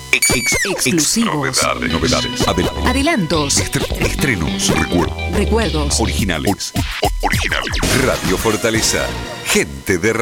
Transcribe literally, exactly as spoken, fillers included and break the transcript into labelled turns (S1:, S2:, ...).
S1: Ex, ex,
S2: Exclusivos.
S1: Novedades. Novedades. Adel-
S2: Adelantos.
S1: estre- estrenos. Recuerdos.
S2: Recuerdos.
S1: Originales. O- originales. Radio Fortaleza. Gente de